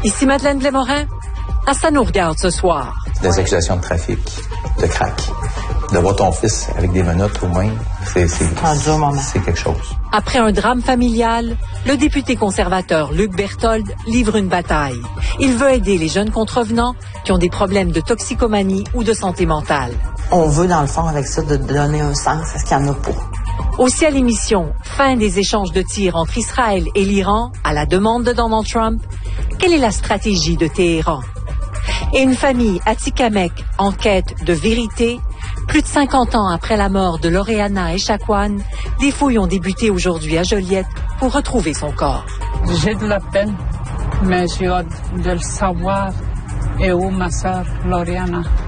Ici Madeleine Blais-Morin. À ça nous regarde ce soir. Des accusations de trafic, de crack. De voir ton fils avec des menottes aux mains, c'est quelque chose. Après un drame familial, le député conservateur Luc Berthold livre une bataille. Il veut aider les jeunes contrevenants qui ont des problèmes de toxicomanie ou de santé mentale. On veut, dans le fond, avec ça, de donner un sens à ce qu'il y en a pas. Aussi à l'émission, fin des échanges de tirs entre Israël et l'Iran à la demande de Donald Trump. Quelle est la stratégie de Téhéran? Et une famille à Tikamek en quête de vérité. Plus de 50 ans après la mort de Loreana Echaquan, des fouilles ont débuté aujourd'hui à Joliette pour retrouver son corps. J'ai de la peine, mais j'ai hâte de le savoir. Et où ma sœur Loreana?